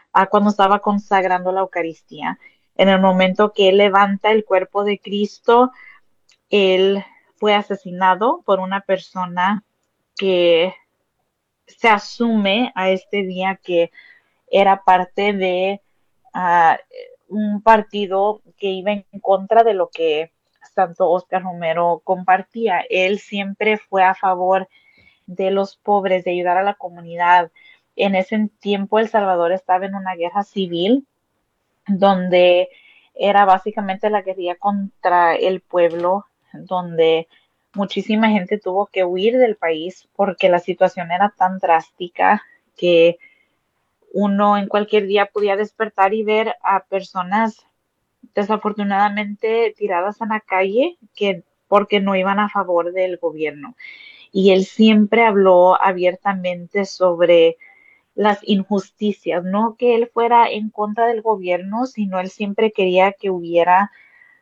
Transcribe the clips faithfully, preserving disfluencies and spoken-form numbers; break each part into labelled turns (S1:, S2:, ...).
S1: ah, cuando estaba consagrando la Eucaristía. En el momento que él levanta el cuerpo de Cristo, él fue asesinado por una persona que se asume a este día que era parte de uh, un partido que iba en contra de lo que Santo Óscar Romero compartía. Él siempre fue a favor de los pobres, de ayudar a la comunidad. En ese tiempo El Salvador estaba en una guerra civil donde era básicamente la guerrilla contra el pueblo, donde muchísima gente tuvo que huir del país porque la situación era tan drástica que uno en cualquier día podía despertar y ver a personas desafortunadamente tiradas en la calle que porque no iban a favor del gobierno. Y él siempre habló abiertamente sobre las injusticias, no que él fuera en contra del gobierno, sino él siempre quería que hubiera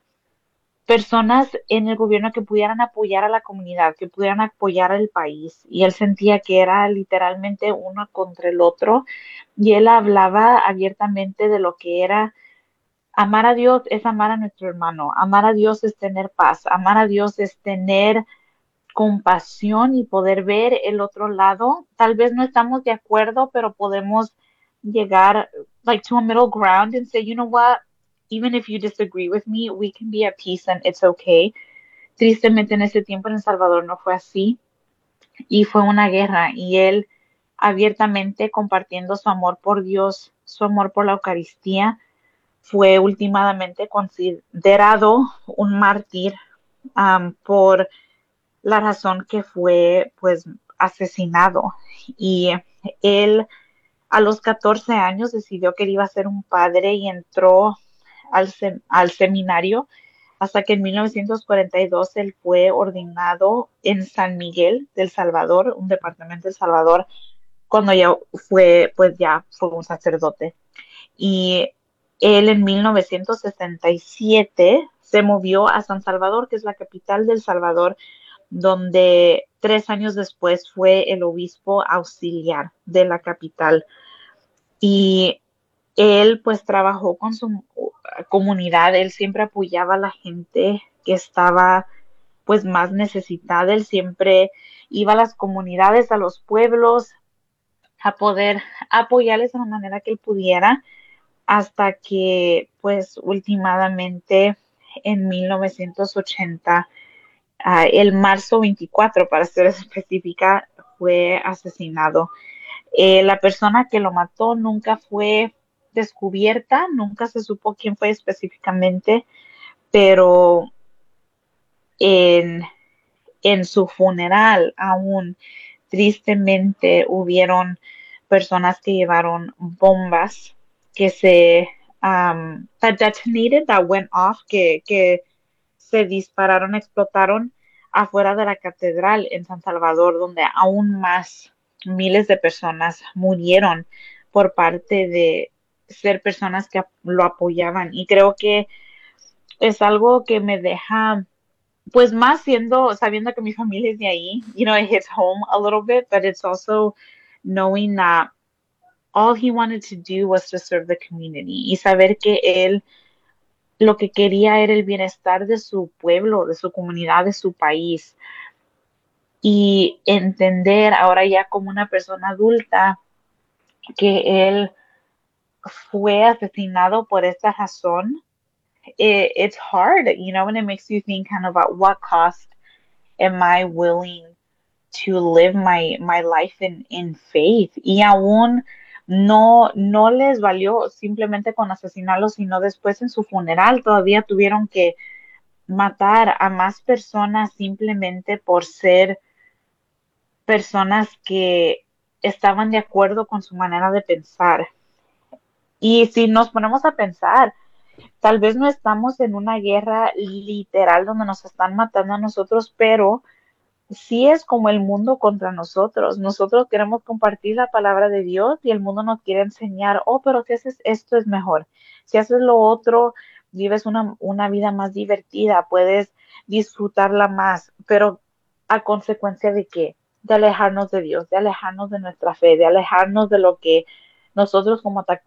S1: personas en el gobierno que pudieran apoyar a la comunidad, que pudieran apoyar al país. Y él sentía que era literalmente uno contra el otro. Y él hablaba abiertamente de lo que era amar a Dios es amar a nuestro hermano, amar a Dios es tener paz, amar a Dios es tener compasión y poder ver el otro lado. Tal vez no estamos de acuerdo, pero podemos llegar like to a middle ground and say, you know what, even if you disagree with me, we can be at peace and it's okay. Tristemente en ese tiempo en El Salvador no fue así y fue una guerra y él abiertamente compartiendo su amor por Dios, su amor por la Eucaristía, fue últimamente considerado un mártir um, por la razón que fue pues asesinado. Y él a los catorce años decidió que iba a ser un padre y entró al, sem al seminario hasta que en mil novecientos cuarenta y dos él fue ordenado en San Miguel del Salvador, un departamento del Salvador, cuando ya fue, pues ya fue un sacerdote. Y él en mil novecientos sesenta y siete se movió a San Salvador, que es la capital del Salvador, donde tres años después fue el obispo auxiliar de la capital. Y él pues trabajó con su comunidad, él siempre apoyaba a la gente que estaba pues más necesitada, él siempre iba a las comunidades, a los pueblos, a poder apoyarles de la manera que él pudiera, hasta que pues últimamente en mil novecientos ochenta, uh, el marzo veinticuatro para ser específica, fue asesinado. Eh, la persona que lo mató nunca fue descubierta, nunca se supo quién fue específicamente, pero en, en su funeral aún tristemente hubieron personas que llevaron bombas que se um, that detonated, that went off, que, que se dispararon, explotaron afuera de la catedral en San Salvador, donde aún más miles de personas murieron por parte de ser personas que lo apoyaban. Y creo que es algo que me deja, pues más siendo, sabiendo que mi familia es de ahí, you know, it hits home a little bit, but it's also knowing that all he wanted to do was to serve the community y saber que él lo que quería era el bienestar de su pueblo, de su comunidad, de su país. Y entender ahora ya como una persona adulta que él fue asesinado por esta razón, it, it's hard, you know, and it makes you think kind of about what cost am I willing to live my, my life in, in faith. Y aún no, no les valió simplemente con asesinarlo, sino después en su funeral todavía tuvieron que matar a más personas simplemente por ser personas que estaban de acuerdo con su manera de pensar. Y si nos ponemos a pensar, tal vez no estamos en una guerra literal donde nos están matando a nosotros, pero sí es como el mundo contra nosotros. Nosotros queremos compartir la palabra de Dios y el mundo nos quiere enseñar, oh, pero si haces esto es mejor. Si haces lo otro, vives una, una vida más divertida, puedes disfrutarla más, pero a consecuencia de qué? De alejarnos de Dios, de alejarnos de nuestra fe, de alejarnos de lo que nosotros como